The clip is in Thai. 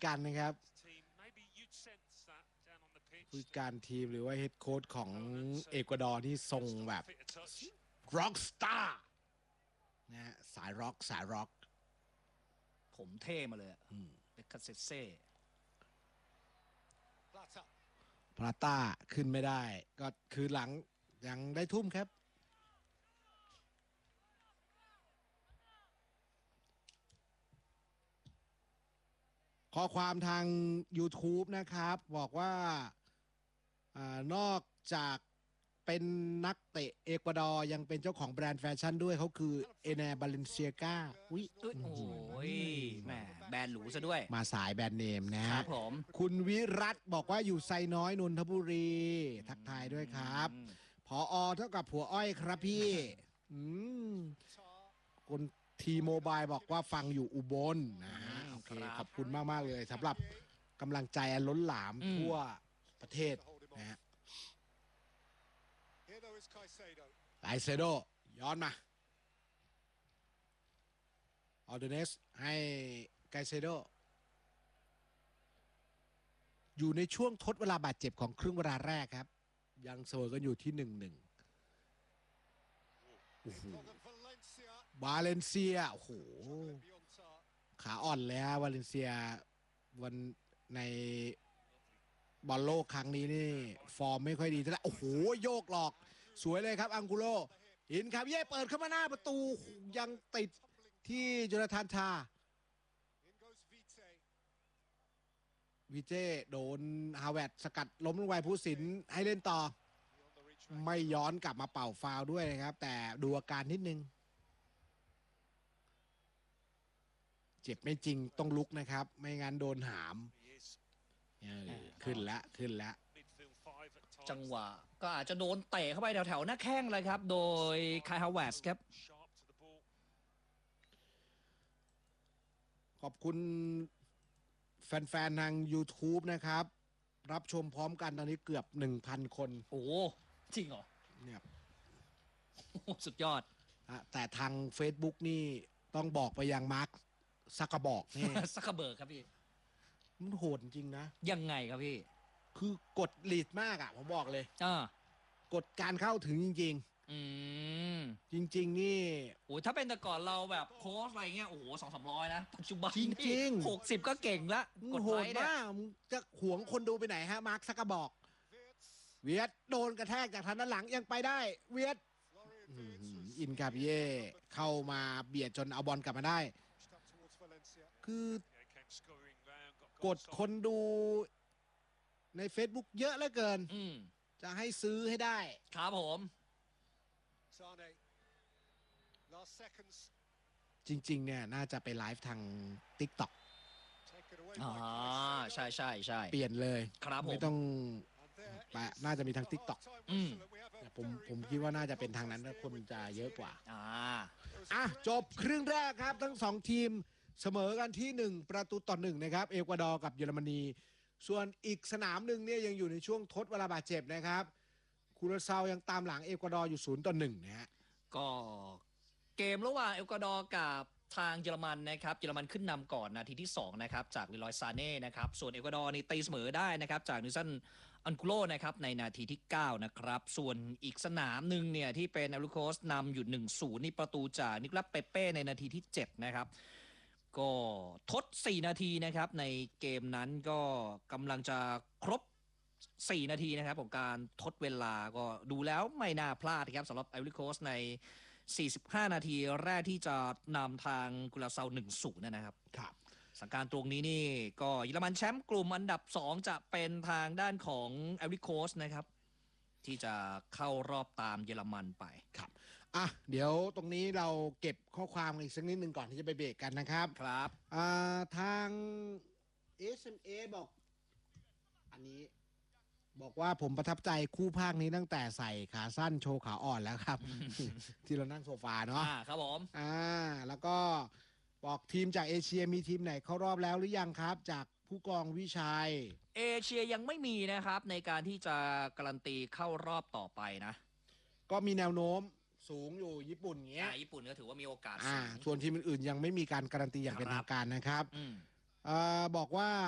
กันนะครับผู้การทีมหรือว่าเฮดโค้ชของเอกวาดอร์ที่ทรงแบบร็อกสตาร์นะฮะสายร็อกผมเท่มาเลยเบคคาเซเซ่พลาต้าขึ้นไม่ได้ก็คือหลังยังได้ทุ่มครับข้อความทาง YouTube นะครับบอกว่านอกจากเป็นนักเตะเอกวาดอร์ยังเป็นเจ้าของแบรนด์แฟชั่นด้วยเขาคือเอเนบาเลนเซียกาอุ้ยโอ้ยแหมแบรนด์หรูซะด้วยมาสายแบรนด์เนมนะครับผมคุณวิรัตบอกว่าอยู่ไซน้อยนนทบุรีทักทายด้วยครับผอเท่ากับผัวอ้อยครับพี่คนทีโมบายบอกว่าฟังอยู่อุบลนะฮะโอเคขอบคุณมากๆเลยสำหรับกำลังใจอันล้นหลามทั่วประเทศนะฮะไลเซโดย้อนมาออเดเนสให้ไกเซโดอยู่ในช่วงทดเวลาบาดเจ็บของครึ่งเวลาแรกครับยังเสมอกันอยู่ที่ 1-1บาเลนเซียโอ้โหขาอ่อนเลยฮะบาเลนเซียวันในบอลโลกครั้งนี้นี่ฟอร์มไม่ค่อยดีเท่าไหร่โอ้โหโยกหลอกสวยเลยครับอังกุโลอินครับเย่เปิดเข้ามาหน้าประตูยังติดที่โจนาธานทาวิเจโดนฮาวเวิร์ดสกัดล้มลงไปผู้สินให้เล่นต่อไม่ย้อนกลับมาเป่าฟาวล์ด้วยนะครับแต่ดูอาการนิดนึงเจ็บไม่จริงต้องลุกนะครับไม่งั้นโดนหามขึ้นแล้วจังหวะก็อาจจะโดนเตะเข้าไปแถวๆหน้าแข้งเลยครับโดยไคลฮาวเวิร์ดครับขอบคุณแฟนๆทาง YouTube นะครับรับชมพร้อมกันตอนนี้เกือบ 1,000 คนโอ้จริงเหรอเนี่ยสุดยอดแต่ทาง Facebook นี่ต้องบอกไปยังมาร์คซักกระบอกนี่ซักกระเบิร์กครับพี่มันโหดจริงนะยังไงครับพี่คือกดลีดมากผมบอกเลยกดการเข้าถึงจริงๆจริงๆนี่โอ้ถ้าเป็นแต่ก่อนเราแบบโค้ชอะไรเงี้ยโอ้โห200-300นะปัจจุบันจริง 60ก็เก่งละกดโหดมากจะหวงคนดูไปไหนฮะมาร์คซักกระบอกเวียดโดนกระแทกจากทางด้านหลังยังไปได้เวียดอินคาบิเย่เข้ามาเบียดจนเอาบอลกลับมาได้คือกดคนดูใน Facebook เยอะเหลือเกินจะให้ซื้อให้ได้ครับผมจริงๆเนี่ยน่าจะไปไลฟ์ทาง TikTok ใช่เปลี่ยนเลยครับผมไม่ต้องน่าจะมีทาง TikTok ผมคิดว่าน่าจะเป็นทางนั้นแล้วคนจะเยอะกว่าจบครึ่งแรกครับทั้ง2ทีมเสมอกันที่1-1นะครับเอกวาดอร์กับเยอรมนีส่วนอีกสนามหนึ่งเนี่ยยังอยู่ในช่วงทดเวลาบาดเจ็บนะครับคูราซาวยังตามหลังเอกวาดอร์อยู่0-1นะฮะก็เกมระหว่างเอกวาดอร์กับทางเยอรมันนะครับเยอรมันขึ้นนำก่อนนาทีที่2นะครับจากลิลอยซาเน่นะครับส่วนเอกวาดอร์นี่ตีเสมอได้นะครับจากนิสันอันกุโลนะครับในนาทีที่9นะครับส่วนอีกสนามหนึ่งเนี่ยที่เป็นไอริโคสนำอยู่1-0นี่ประตูจากนิโคลัสเปเป้ในนาทีที่7นะครับก็ทด4นาทีนะครับในเกมนั้นก็กำลังจะครบ4นาทีนะครับของการทดเวลาก็ดูแล้วไม่น่าพลาดครับสำหรับไอริโคสใน45นาทีแรกที่จะนำทางกุลาเซา 1-0 นะครับสถานการณ์ตรงนี้นี่ก็เยอรมันแชมป์กลุ่มอันดับ2จะเป็นทางด้านของไอริโคสนะครับที่จะเข้ารอบตามเยอรมันไปครับเดี๋ยวตรงนี้เราเก็บข้อความอีกสักนิดนึงก่อนที่จะไปเบรกกันนะครับครับทาง SMA บอกอันนี้บอกว่าผมประทับใจคู่ภาคนี้ตั้งแต่ใส่ขาสั้นโชว์ขาอ่อนแล้วครับ ที่เรานั่งโซฟาเนาะครับผมแล้วก็บอกทีมจากเอเชียมีทีมไหนเข้ารอบแล้วหรือยังครับจากผู้กองวิชัยเอเชียยังไม่มีนะครับในการที่จะการันตีเข้ารอบต่อไปนะก็มีแนวโน้มสูงอยู่ญี่ปุ่นเงี้ยญี่ปุ่นก็ถือว่ามีโอกาสสูงส่วนทีมอื่นๆยังไม่มีการการันตีอย่างเป็นทางการนะครับบอกว่า